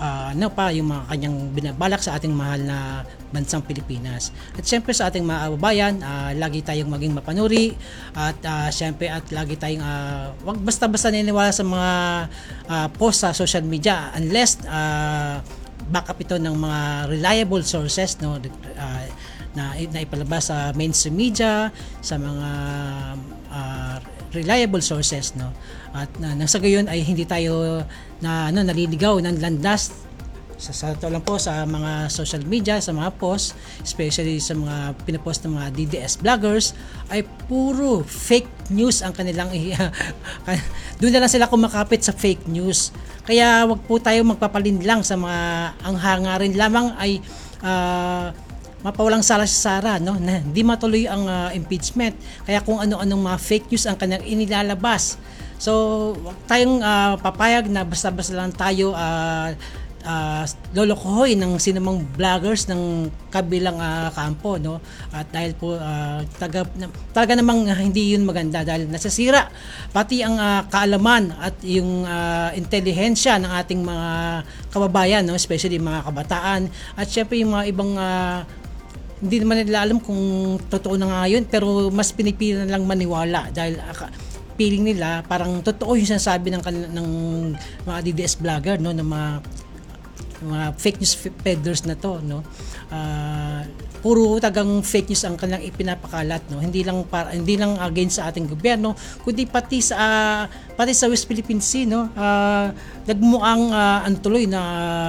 yung mga kanyang binabalak sa ating mahal na bansang Pilipinas. At syempre sa ating mga kababayan, lagi tayong maging mapanuri at syempre at lagi tayong wag basta-basta naniniwala sa mga post sa social media unless backup ito ng mga reliable sources, no, na ipalabas sa mainstream media, sa mga reliable sources, no, at nang sa gayon ay hindi tayo naliligaw ng landas sa to lang po sa mga social media, sa mga posts, especially sa mga pinopost ng mga DDS vloggers, ay puro fake news ang kanilang doon na lang sila kumakapit sa fake news. Kaya wag po tayo magpapalinlang sa mga ang hangarin lamang ay mapawalang sala-sara, no, na hindi matuloy ang impeachment. Kaya kung ano-anong mga fake news ang kanyang inilalabas. So, wag tayong papayag na basta-basta lang tayo lolokohin ng sinumang vloggers ng kabilang kampo, no. At dahil po talaga namang hindi yun maganda dahil nasasira pati ang kaalaman at yung intelihensya ng ating mga kababayan, no, especially mga kabataan at syempre yung mga ibang hindi naman nila alam kung totoo na nga yun, pero mas pinipili na lang maniwala dahil feeling nila parang totoo yung sinasabi ng mga DDS vlogger, no, ng mga fake news peddlers na to, no. Puro tagang fake news ang kanilang ipinapakalat, no. Hindi lang against sa ating gobyerno, kundi pati sa West Philippine Sea, no. Nagmuang antuloy na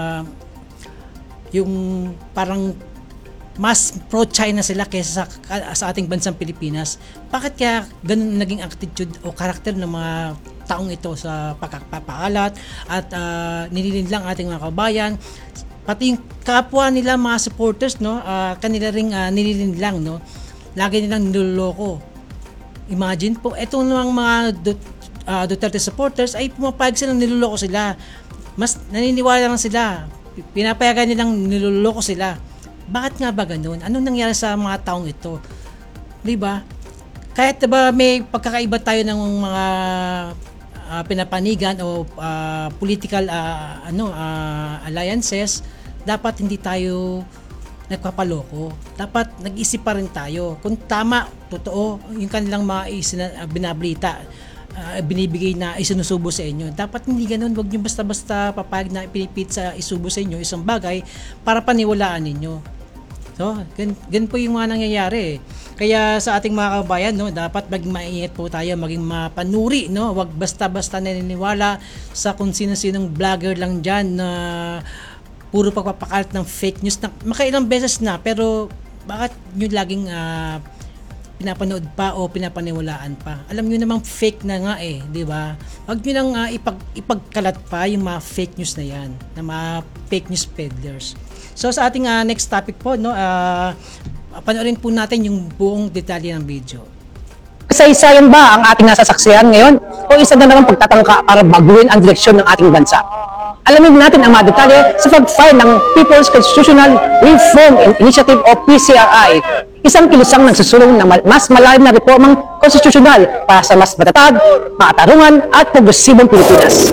yung parang mas pro-China sila kaysa sa ating bansang Pilipinas. Bakit kaya ganun naging attitude o karakter ng mga taong ito sa pagpapakalat at nililinlang ating mga kabayan, pati yung kapwa nila mga supporters, no, kanila ring nililinlang, no, lagi nilang niloloko. Imagine po, etong mga Duterte supporters ay pumapayag silang niloloko sila, mas naniniwala lang sila, pinapayagan nilang niloloko sila. Bakit nga ba ganun? Anong nangyari sa mga taong ito? Diba? Kahit diba may pagkakaiba tayo ng mga pinapanigan o political alliances, dapat hindi tayo nagpapaloko. Dapat nag-isip pa rin tayo kung tama, totoo yung kanilang mga binablita, binibigay na isinusubo sa inyo. Dapat hindi ganun. Huwag nyo basta-basta papayag na ipinipit sa isubo sa inyo isang bagay para paniwalaan ninyo. So, ganun po yung mga nangyayari. Kaya sa ating mga kabayan, no, dapat maging maingat po tayo, maging mapanuri, no. Huwag basta-basta naniniwala sa kung sino-sinong vlogger lang dyan na puro pagpapakalat ng fake news na makailang beses na, pero bakit nyo laging pinapanood pa o pinapaniwalaan pa? Alam nyo namang fake na nga di ba? Huwag nyo nang ipagkalat pa yung mga fake news na yan, na mga fake news peddlers. So sa ating next topic po, no, panoorin po natin yung buong detalye ng video. Isa-isayan ba ang ating nasasaksihan ngayon o isa na naman pagtatangka para baguhin ang direksyon ng ating bansa? Alamin natin ang mga detalye sa pag-file ng People's Constitutional Reform Initiative o PCRI, isang kilusang nagsusulong ng mas malalim na reformang konstitusyonal para sa mas matatag, makatarungan at progresibong Pilipinas.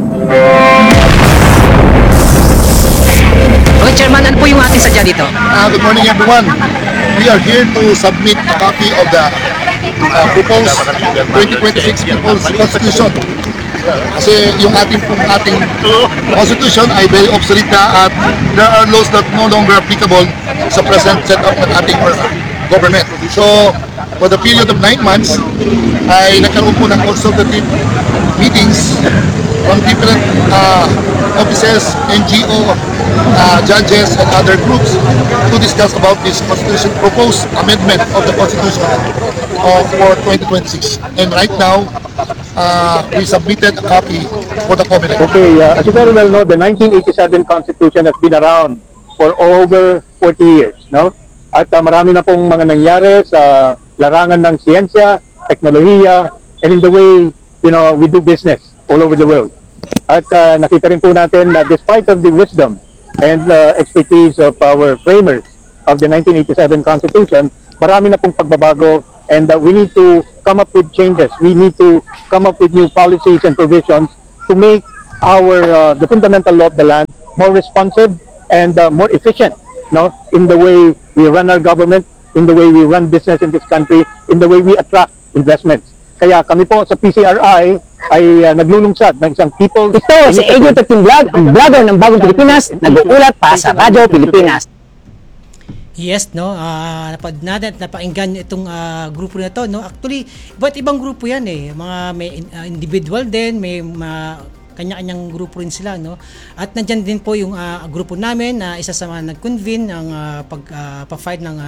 Okay, Chairman, ano po yung ating sadya dito? Good morning everyone. We are here to submit a copy of the proposed 2026 People's Constitution. Kasi yung ating Constitution ay very obsolete na at there are laws that no longer applicable sa present setup ng ating government. So, for the period of 9 months, ay nagkaroon po ng consultative meetings from different offices, NGO, judges, and other groups to discuss about this constitution proposed amendment of the Constitution for 2026. And right now, we submitted a copy for the comment. Okay, as you very well know, the 1987 Constitution has been around for over 40 years, no? At marami na pong mga nangyari sa larangan ng siyensya, teknolohiya, and in the way, we do business all over the world. At nakita rin po natin na despite of the wisdom and expertise of our framers of the 1987 Constitution, marami na pong pagbabago, and we need to come up with changes. We need to come up with new policies and provisions to make the fundamental law of the land more responsive, and more efficient, no, in the way we run our government, in the way we run business in this country, in the way we attract investments. Kaya kami po sa PCRI ay naglulungsad ng isang people. Ito si Edyo Team Vlog, ang vlogger ng Bagong Pilipinas, nag-uulat pa sa Radyo Pilipinas. Yes, no, napad natin at napainggan itong grupo na to, no. Actually, iba't ibang grupo yan eh. Mga may individual din, may kanya-kanyang grupo rin sila, no. At nandiyan din po yung grupo namin na isa sa mga nag-convene ng pag-fight ng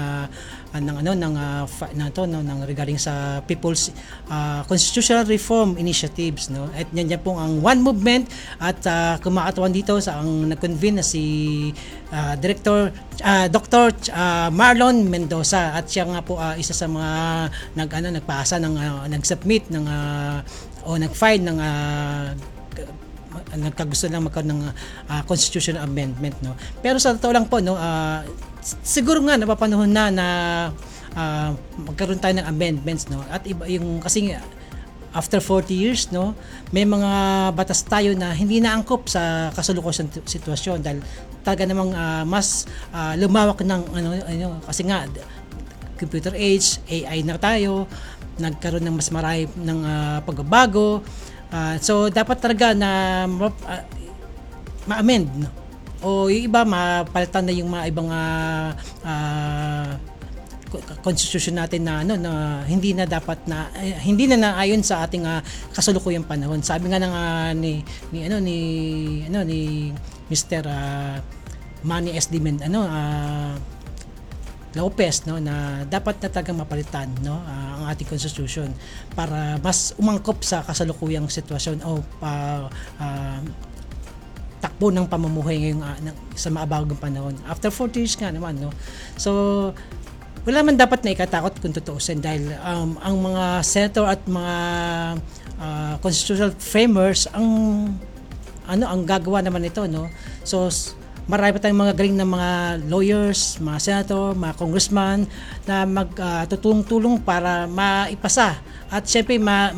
regarding sa People's Constitutional Reform Initiatives, no. At nandiyan po ang One Movement at kumakatawan dito sa ang nag-convene na si Director Dr. Marlon Mendoza, at siya nga po isa sa mga nagpasa ng nag-submit ng o nag-file ng nagkagusto lang magkaroon ng constitutional amendment, no. Pero sa totoo lang po, no, siguro nga napapanahon na magkaroon tayo ng amendments, no. At iba yung kasi after 40 years, no, may mga batas tayo na hindi naangkop sa kasalukuyang sitwasyon dahil talaga namang mas lumawak ng kasi nga computer age, AI na tayo, nagkaroon ng mas marami ng pagbabago. So dapat talaga na ma-amend, no? O yung iba mapalitan na yung mga ibang constitution natin na na hindi na dapat na hindi na naayon sa ating kasalukuyang panahon. Sabi nga ng ni Mr. Manny SD Lopez, no, na dapat na talagang mapalitan, no, ang ating constitution para mas umangkop sa kasalukuyang sitwasyon o takbo ng pamumuhay ngayong sa maabagong panahon. After 40 years nga naman, no. So wala man dapat na ikatakot kung tutuusin dahil ang mga senator at mga constitutional framers ang gagawa naman ito, no. So marami pa tayong mga galing na mga lawyers, mga senator, mga congressman na magtutulong-tulong para maipasa at syempre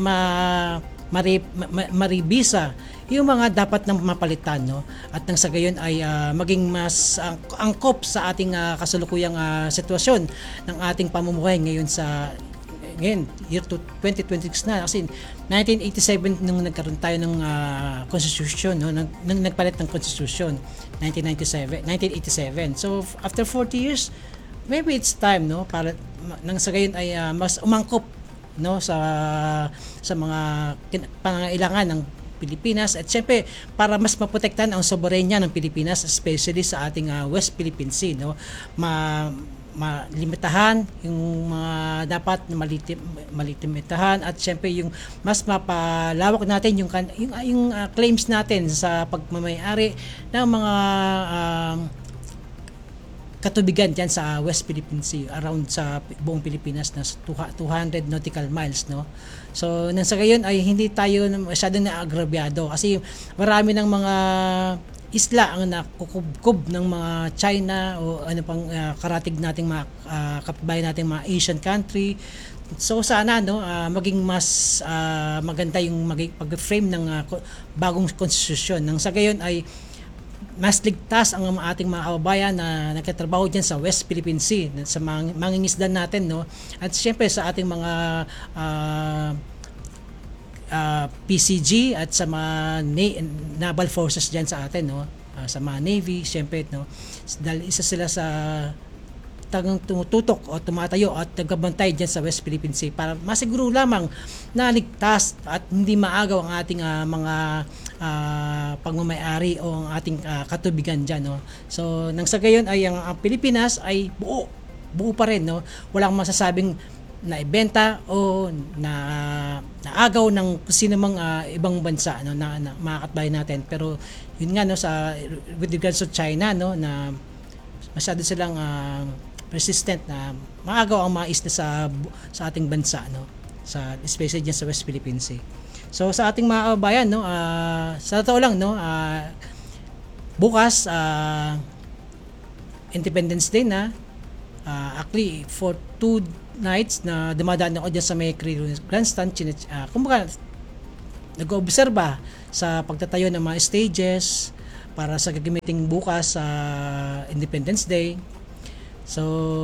maribisa yung mga dapat na mapalitan, no, at nang sa gayon ay maging mas angkop sa ating kasalukuyang sitwasyon ng ating pamumuhay ngayon year 2026 na, kasi 1987 nung nagkaroon tayo ng constitution, no, nung nagpalit ng constitution 1987. So after 40 years maybe it's time, no, para nang sa gayon ay mas umangkop, no, sa mga pangangailangan ng Pilipinas at syempre para mas maprotektahan ang soberenya ng Pilipinas, especially sa ating West Philippine Sea, no. Malimitahan yung mga dapat na malitimitahan at syempre yung mas mapalawak natin yung claims natin sa pagmamay-ari ng mga katubigan diyan sa West Philippine Sea, around sa buong Pilipinas na 200 nautical miles, no. So nang sa gayon ay hindi tayo masyadong naagrabyado kasi marami ng mga isla ang nakukubkob ng mga China o ano pang karatig nating mga kapitbahay nating mga Asian country. So sana, no, maging mas maganda yung pag-frame ng bagong konstitusyon. Nang sa gayon ay mas ligtas ang ating mga kababayan na nagtatrabaho diyan sa West Philippine Sea, sa mangingisda natin, no. At syempre sa ating mga PCG at sa mga naval forces diyan sa atin, no, sa mga Navy, syempre, no, dahil isa sila sa tagang tumututok o tumatayo at nagbabantay diyan sa West Philippine Sea para masiguro lamang na ligtas at hindi maagaw ang ating mga pagmamay-ari o ang ating katubigan diyan, no. So nang sa gayon ay ang Pilipinas ay buo pa rin, no. Walang masasabing naibenta o naagaw ng sino mang ibang bansa, no, na mga katbayan natin. Pero yun nga, no, with regards to China, no, na masyado silang resistant na maagaw ang mga isla sa ating bansa, no, especially dyan sa West Philippine Sea. So sa ating mga kababayan, no, sa totoo lang, no, bukas Independence Day na, actually for 2 nights na dumadaan ako dyan sa may grandstand, kumbaga nag-oobserba sa pagtatayo ng mga stages, para sa gagamiting bukas sa Independence Day. So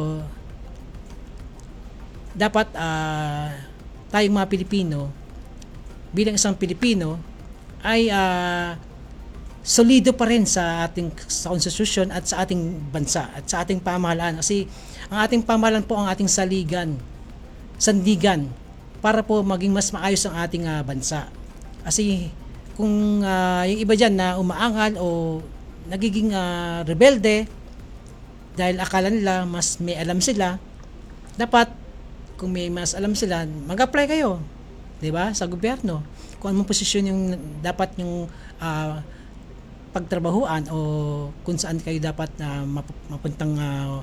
dapat tayong mga Pilipino bilang isang Pilipino ay solido pa rin sa ating sa konstitusyon at sa ating bansa at sa ating pamahalaan, kasi ang ating pamahalaan po ang ating sandigan para po maging mas maayos ang ating bansa. Kasi kung yung iba dyan na umaangal o nagiging rebelde dahil akala nila mas may alam sila, dapat kung may mas alam sila, mag-apply kayo, 'di ba, sa gobyerno. Kung anong posisyon yung dapat yung pagtrabahuan o kung saan kayo dapat mapuntang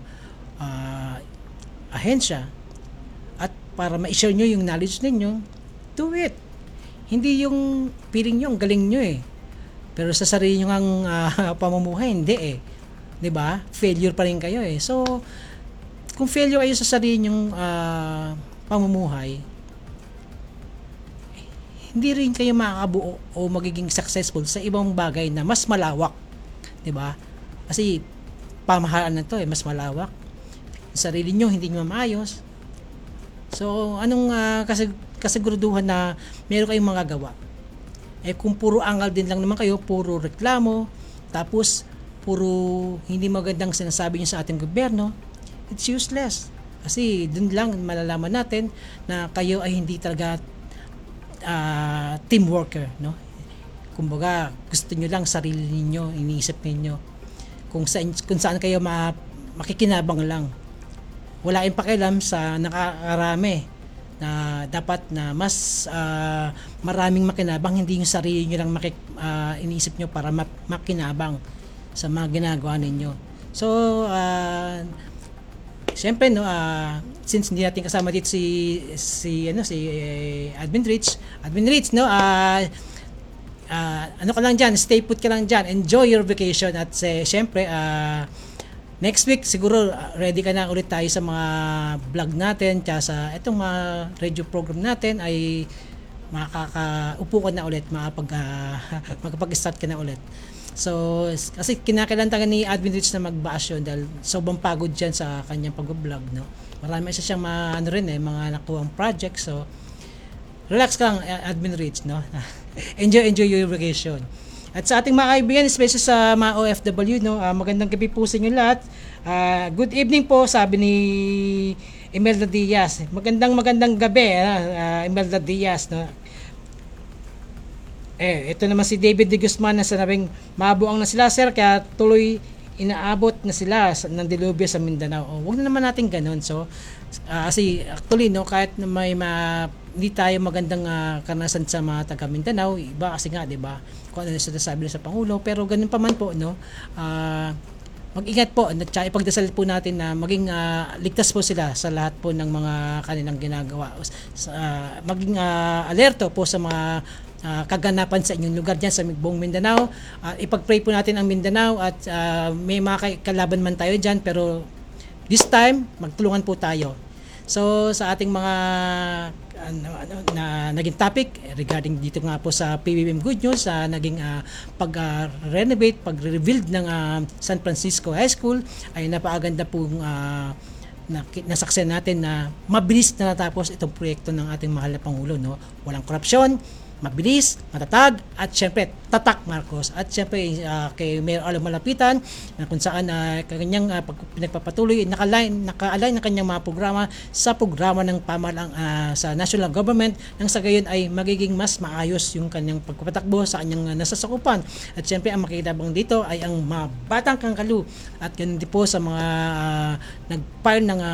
ahensya, at para ma-share nyo yung knowledge ninyo, do it. Hindi yung feeling nyo, ang galing nyo pero sa sarili nyo ang pamumuhay, hindi 'di ba? Failure pa rin kayo So kung failure kayo sa sarili nyong pamumuhay, hindi rin kayo makakabuo o magiging successful sa ibang bagay na mas malawak, 'di ba? Kasi pamahalaan na 'to mas malawak. Sa sarili nyo hindi nyo maayos. So anong kasiguruduhan na meron kayong magagawa? Kung puro angal din lang naman kayo, puro reklamo, tapos puro hindi magandang sinasabi niyo sa ating gobyerno, it's useless. Kasi dun lang malalaman natin na kayo ay hindi talaga team worker, no? Kumbaga, gusto niyo lang sarili niyo, iniisip niyo kung saan kayo makikinabang lang. Wala kayong pakialam sa nakakarami na dapat na mas maraming makinabang, hindi yung sarili niyo lang iniisip niyo para makinabang sa mga ginagawa ninyo. So, siyempre since hindi natin kasama dito si Admin Rich, no, ano ka lang diyan, stay put ka lang diyan, enjoy your vacation, at siyempre next week siguro ready ka na ulit tayo sa mga vlog natin, tsaka sa itong mga radio program natin ay makakaupo ka na ulit, makapag-start ka na ulit. So, kasi kinakailangan ni Admin Rich na magbakasyon dahil sobrang pagod dyan sa kanyang pag-vlog, no? Marami siya siyang mga nakuhang project. So, relax ka lang, Admin Rich, no? enjoy your vacation. At sa ating mga kaibigan, especially sa mga OFW, no? Magandang gabi po sa inyo lahat. Good evening po, sabi ni Imelda Diaz. Magandang gabi, Imelda Diaz, no? Ito naman si David De Guzman na sinabing mabuang na sila, sir, kaya tuloy inaabot na sila ng dilubyo sa Mindanao. Huwag na naman natin ganun. So, kasi actually, no, kahit na hindi tayo magandang karanasan sa mga taga Mindanao, iba kasi nga, di ba, kung ano na sinasabi sa Pangulo, pero ganun pa man po, no, mag-ingat po, at ipagdasal po natin na maging ligtas po sila sa lahat po ng mga kanilang ginagawa. Maging alerto po sa mga kaganapan sa inyong lugar dyan sa buong Mindanao. Ipag-pray po natin ang Mindanao at may mga kalaban man tayo dyan, pero this time, magtulungan po tayo. So, sa ating mga naging topic regarding dito nga po sa PBBM Good News, naging pag-renovate, pag-rebuild ng San Francisco High School, ay napakaganda pong nasaksihan natin na mabilis na natapos itong proyekto ng ating mahal na Pangulo, no? Walang korupsyon, mabilis, matatag, at syempre tatak Marcos, at syempre kay Mayor Arlo Malapitan na kung saan kanyang pinagpapatuloy naka-align ng kanyang mga programa sa programa ng pamahalaan sa national government, nang sa gayon ay magiging mas maayos yung kanyang pagpapatakbo sa kanyang nasasakupan. At syempre ang makikinabang dito ay ang mga batang kangkalu, at ganun din po sa mga nag-file ng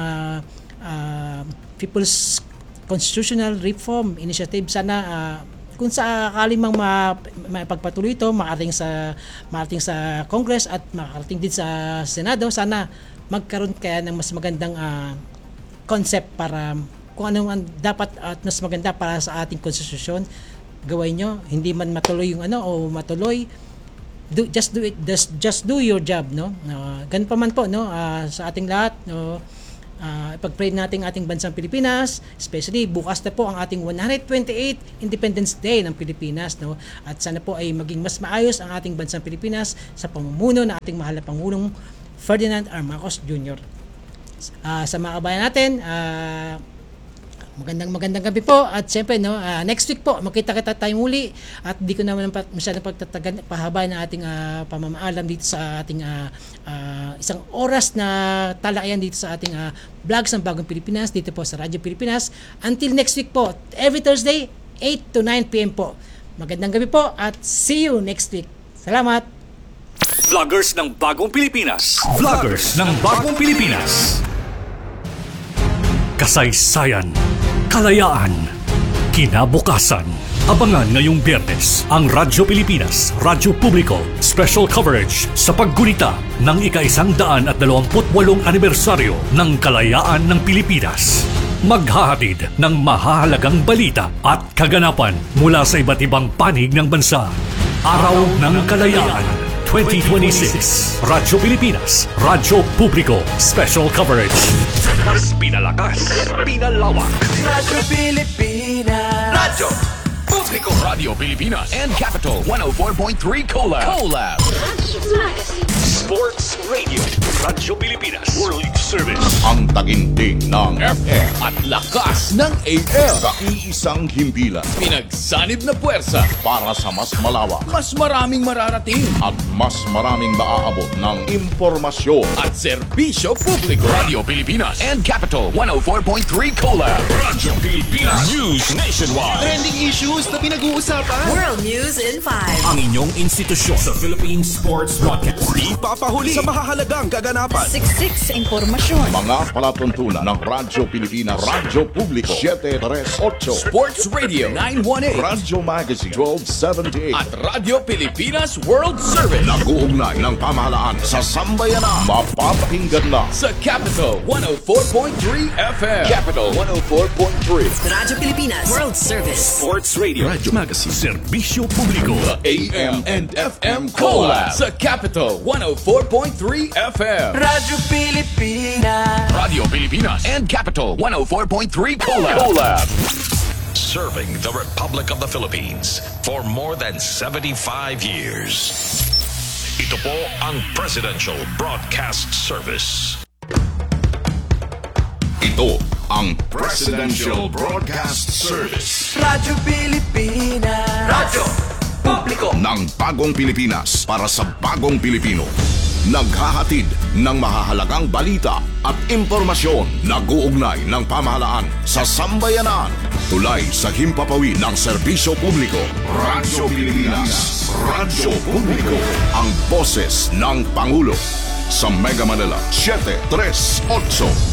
People's Constitutional Reform Initiative. Sana kung sa akali mang mapagpatuloy ito, makarating sa Congress at makarating din sa Senado, sana magkaroon kaya ng mas magandang concept para kung ano ang dapat at mas maganda para sa ating konstitusyon. Gawin nyo, hindi man matuloy yung o matuloy, just do it, just do your job, no? Ganun pa man po, no? Sa ating lahat, no? ipag-pray natin ang ating bansang Pilipinas, especially bukas na po ang ating 128th Independence Day ng Pilipinas, no? At sana po ay maging mas maayos ang ating bansang Pilipinas sa pamumuno ng ating mahal na Pangulong Ferdinand R. Marcos Jr. Sa mga kabayan natin, magandang gabi po, at siyempre next week po makita-kita tayo muli, at di ko naman masyadong pagtatagan pahaba ng ating pamamaalam dito sa ating isang oras na talakayan dito sa ating vlogs ng Bagong Pilipinas dito po sa Radyo Pilipinas. Until next week po, every Thursday 8 to 9 p.m. po. Magandang gabi po at see you next week. Salamat! Vloggers ng Bagong Pilipinas. Vloggers ng Bagong Pilipinas. Kasaysayan, kalayaan, kinabukasan. Abangan ngayong Biyernes ang Radyo Pilipinas, Radyo Publiko, special coverage sa paggunita ng ika-128 anibersaryo ng kalayaan ng Pilipinas. Maghahatid ng mahahalagang balita at kaganapan mula sa iba't ibang panig ng bansa. Araw ng Kalayaan 2026. Radyo Pilipinas, Radyo Publiko, special coverage. Mas pinalakas, pinalawak. Radyo Pilipinas. Radyo Publiko. Radio Pilipinas and Capital 104.3 Collab. Sports Radio. Radyo Pilipinas. World Service. Ang taginting ng FM at lakas ng AM. iisang himpilan Pinagsanib na puwersa para sa mas malawak mas maraming mararating at mas maraming maaabot ng impormasyon. at serbisyo publiko. Radio Pilipinas and Capital 104.3 Collab. Radyo Pilipinas. News nationwide. Trending issues na pinag-uusapan. World News in 5. Ang inyong institusyon sa Philippine Sports Broadcast. Di papahuli sa mahahalagang kaganapan. Siksik sa impormasyon. Mga palatuntunan ng Radyo Pilipinas, Radyo Publiko 738, Sports Radio 918 Radyo Magazine 1278. at Radio Pilipinas World Service Nag-uugnay ng pamahalaan sa sambayanan. Mapapakinggan na sa Capital 104.3 FM. Capital 104.3. Radyo Pilipinas World Service. Sports Radio. Radyo Magazine. Serbisyo Publiko. AM and FM Collab sa Capital 104.3 FM. Radyo Pilipinas. Radio Pilipinas and Capital 104.3 Collab. Serving the Republic of the Philippines for more than 75 years. Ito po ang Presidential Broadcast Service. ito ang Presidential Broadcast Service Radyo Pilipinas. Radyo Publiko ng Bagong Pilipinas para sa Bagong Pilipino. Naghahatid ng mahahalagang balita at impormasyon. Nag-uugnay ng pamahalaan sa sambayanan. Tulay sa himpapawid ng serbisyo publiko. Radyo Pilipinas. Radyo Publiko. Ang boses ng Pangulo. Sa Mega Manila, 738.